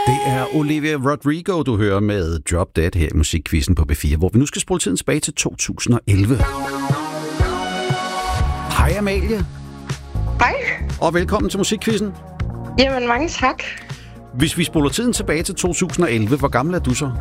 Det er Olivia Rodrigo, du hører med Drop Dead her i Musikquizzen på B4, hvor vi nu skal spole tiden tilbage til 2011. Hej Amalie. Hej. Og velkommen til Musikquizzen. Jamen, mange tak. Hvis vi spoler tiden tilbage til 2011, hvor gammel er du så?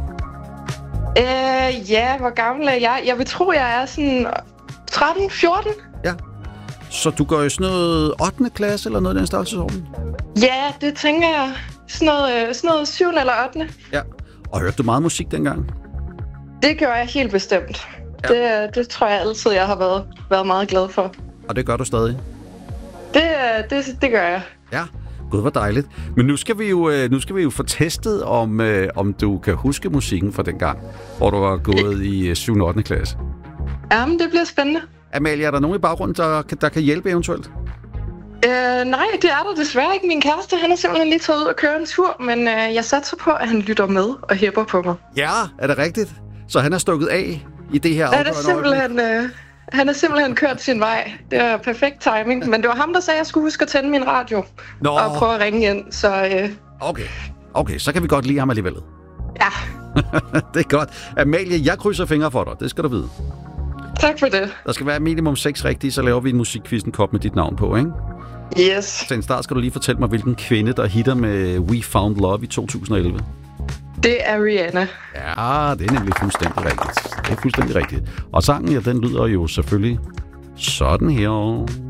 Ja, hvor gammel er jeg? Jeg vil tro, jeg er sådan 13-14. Ja. Så du går i sådan noget 8. klasse eller noget af den størrelsesorden? Ja, det tænker jeg. Sådan noget 7. eller 8. Ja. Og hørte du meget musik dengang? Det gjorde jeg helt bestemt. Ja. Det tror jeg altid, jeg har været meget glad for. Og det gør du stadig? Det gør jeg. Ja. Gud, hvor dejligt. Men nu skal vi jo få testet, om du kan huske musikken fra dengang, hvor du var gået i 7. og 8. klasse. Jamen, det bliver spændende. Amalie, er der nogen i baggrunden, der kan hjælpe eventuelt? Nej, det er der desværre ikke. Min kæreste, han er simpelthen lige taget ud og køre en tur, men jeg satser på, at han lytter med og hæpper på mig. Ja, er det rigtigt? Så han er stukket af i det her afgørende Han er simpelthen kørt sin vej. Det er perfekt timing. Men det var ham, der sagde, at jeg skulle huske at tænde min radio. Nå. Og prøve at ringe ind. Så, Okay, så kan vi godt lide ham alligevel. Ja. Det er godt. Amalie, jeg krydser fingre for dig. Det skal du vide. Tak for det. Der skal være minimum 6 rigtige, så laver vi en musikquizzen-kop med dit navn på, ikke? Yes. Til en start skal du lige fortælle mig, hvilken kvinde, der hitter med We Found Love i 2011. Det er Rihanna. Ja, det er nemlig fuldstændig rigtigt. Det er fuldstændig rigtigt. Og sangen, ja, den lyder jo selvfølgelig sådan her.